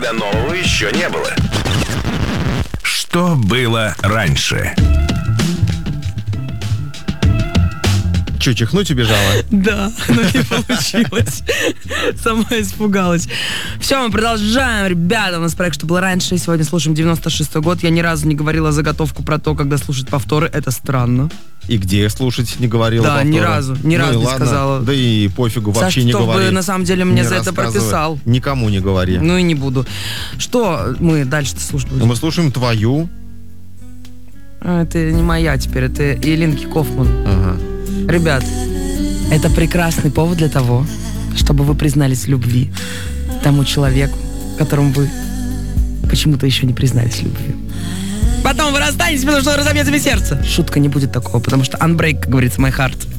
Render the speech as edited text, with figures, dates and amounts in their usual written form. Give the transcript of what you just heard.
когда нового еще не было. Что было раньше? Че, чихнуть убежала? Да, но не получилось. Сама испугалась. Все, мы продолжаем. Ребята, у нас проект «Что было раньше». Сегодня слушаем 96-й год. Я ни разу не говорила заготовку про то, когда слушать повторы. Это странно. И где слушать не говорила Да, повторы? ни разу не ладно. сказала. Да и пофигу, вообще Саш, не кто говори. бы на самом деле мне Не за это рассказывай. прописал. Никому не говори. Ну и не буду. Что мы дальше-то слушать будем? Мы слушаем твою. Это не моя теперь, это Илинки Кофман. Ага. Ребят, это прекрасный повод для того, чтобы вы признались в любви тому человеку, которому вы почему-то еще не признались в любви. Потом вы расстанетесь, потому что разобьется мне сердце. Шутка, не будет такого, потому что unbreak, как говорится, my heart.